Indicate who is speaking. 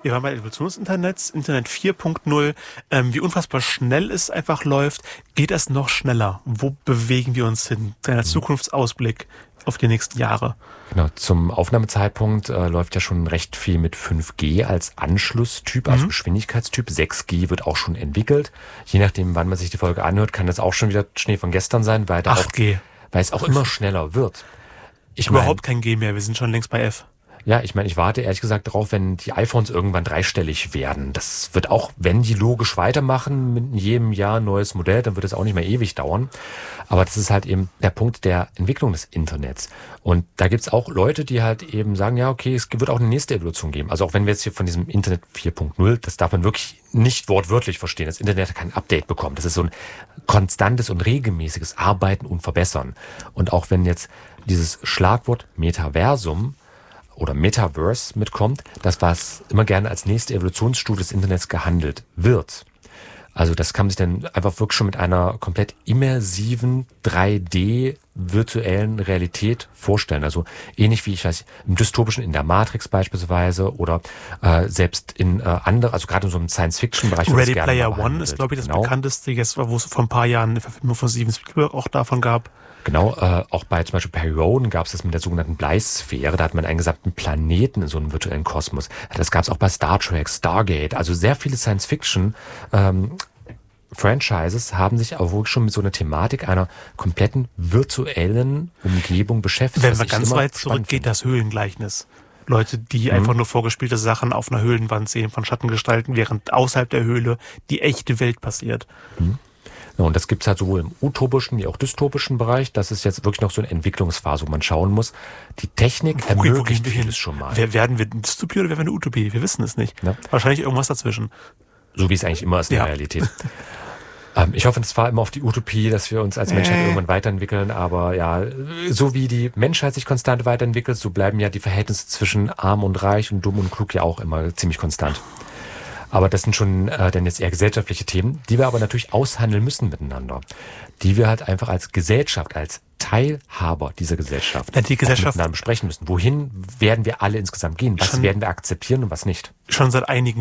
Speaker 1: Wir waren bei der Evolution des Internets, Internet 4.0, wie unfassbar schnell es einfach läuft. Geht es noch schneller? Wo bewegen wir uns hin? Deiner Zukunftsausblick auf die nächsten Jahre.
Speaker 2: Genau, zum Aufnahmezeitpunkt läuft ja schon recht viel mit 5G als Anschlusstyp, also Geschwindigkeitstyp. 6G wird auch schon entwickelt. Je nachdem, wann man sich die Folge anhört, kann das auch schon wieder Schnee von gestern sein, weil
Speaker 1: 8G.
Speaker 2: Weil es auch immer schneller wird.
Speaker 1: Überhaupt kein G mehr, wir sind schon längst bei F.
Speaker 2: Ja, ich warte ehrlich gesagt darauf, wenn die iPhones irgendwann dreistellig werden. Das wird auch, wenn die logisch weitermachen, mit jedem Jahr ein neues Modell, dann wird es auch nicht mehr ewig dauern. Aber das ist halt eben der Punkt der Entwicklung des Internets. Und da gibt's auch Leute, die halt eben sagen, ja, okay, es wird auch eine nächste Evolution geben. Also auch wenn wir jetzt hier von diesem Internet 4.0, das darf man wirklich nicht wortwörtlich verstehen. Das Internet hat kein Update bekommen. Das ist so ein konstantes und regelmäßiges Arbeiten und Verbessern. Und auch wenn jetzt dieses Schlagwort Metaversum oder Metaverse mitkommt, das was immer gerne als nächste Evolutionsstufe des Internets gehandelt wird. Also das kann man sich dann einfach wirklich schon mit einer komplett immersiven 3D virtuellen Realität vorstellen. Also ähnlich wie im dystopischen in der Matrix beispielsweise oder selbst in andere, also gerade in so einem Science-Fiction-Bereich.
Speaker 1: Ready Player One ist, glaube ich, das bekannteste, jetzt, wo es vor ein paar Jahren eine Verfilmung von Steven Spielberg auch davon gab.
Speaker 2: Genau, auch bei zum Beispiel Perry Roden gab es das mit der sogenannten Bleisphäre. Da hat man einen gesamten Planeten in so einem virtuellen Kosmos. Das gab es auch bei Star Trek, Stargate. Also sehr viele Science-Fiction Franchises haben sich auch wirklich schon mit so einer Thematik einer kompletten virtuellen Umgebung beschäftigt.
Speaker 1: Wenn wir ganz weit zurück geht, das Höhlengleichnis. Leute, die einfach nur vorgespielte Sachen auf einer Höhlenwand sehen von Schattengestalten, während außerhalb der Höhle die echte Welt passiert.
Speaker 2: Ja, und das gibt's halt sowohl im utopischen wie auch dystopischen Bereich. Das ist jetzt wirklich noch so eine Entwicklungsphase, wo man schauen muss. Die Technik ermöglicht vieles schon mal.
Speaker 1: Werden wir eine Dystopie oder werden wir eine Utopie? Wir wissen es nicht. Ja. Wahrscheinlich irgendwas dazwischen.
Speaker 2: So wie es eigentlich immer ist in der Realität. Ich hoffe, es war immer auf die Utopie, dass wir uns als Menschheit irgendwann weiterentwickeln. Aber ja, so wie die Menschheit sich konstant weiterentwickelt, so bleiben ja die Verhältnisse zwischen arm und reich und dumm und klug ja auch immer ziemlich konstant. Aber das sind schon dann jetzt eher gesellschaftliche Themen, die wir aber natürlich aushandeln müssen miteinander. Die wir halt einfach als Gesellschaft, als Teilhaber dieser Gesellschaft, miteinander besprechen müssen. Wohin werden wir alle insgesamt gehen? Was werden wir akzeptieren und was nicht?
Speaker 1: Schon seit einigen